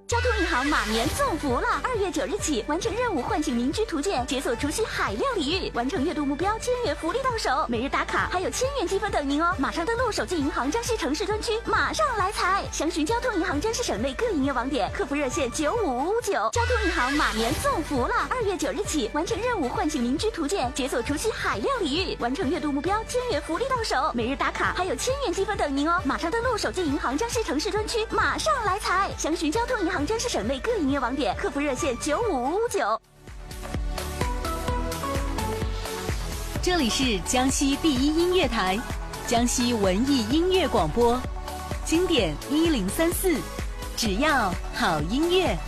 交通银行马年送福了！2月9日起，完成任务唤醒民居图鉴，解锁除夕海量礼遇，完成月度目标1000元福利到手，每日打卡还有1000元积分等您哦！马上登录手机银行江西城市专区，马上来财！详询交通银行江西省内各营业网点，客服热线95559。交通银行马年送福了！2月9日起，完成任务唤醒民居图鉴，解锁除夕海量礼遇，完成月度目标1000元福利到手，每日打卡还有1000元积分等您哦！马上登录手机银行江西城市专区，马上来财！详询交通银行江西省内各营业网点，客服热线95559。 这里是江西第一音乐台，江西文艺音乐广播，经典1034，只要好音乐。